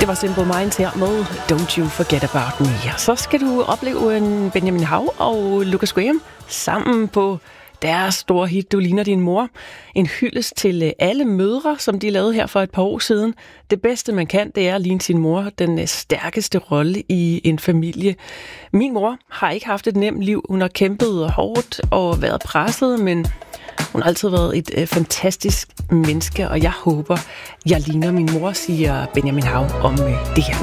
Det var Simple Minds her med Don't You Forget About Me. Så skal du opleve en Benjamin Hav og Lucas Graham sammen på deres store hit, Du ligner din mor. En hyldest til alle mødre, som de lavede her for et par år siden. Det bedste man kan, det er at ligne sin mor, den stærkeste rolle i en familie. Min mor har ikke haft et nemt liv. Hun har kæmpet hårdt og været presset, men hun har altid været et fantastisk menneske, og jeg håber, jeg ligner min mor, siger Benjamin Hav om det her